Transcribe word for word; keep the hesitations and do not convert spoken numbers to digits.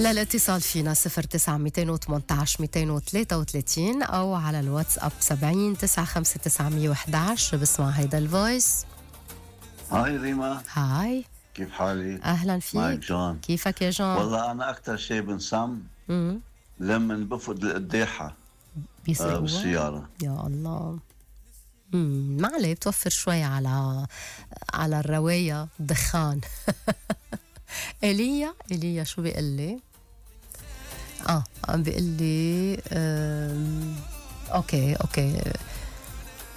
للاتصال فينا صفر تسعة ميتين وثمانية عشر ميتين وثلاثة وثلاثين أو على الواتساب سبعين تسعة خمسة تسعمية وإحدى عشر. بسمع هيدا الفويس. هاي ريما، هاي كيف حالك؟ أهلا فيك. معك جون. كيفك يا جون؟ والله أنا أكتر شيء بنسم امم لما بفقد القديحة بيسرقوها آه بالسيارة. يا الله. امم ما عليه، بتوفر شوي على على الرواية دخان. إيليا إيليا شو بيقول لي؟ اه عم بيقول لي آم، اوكي اوكي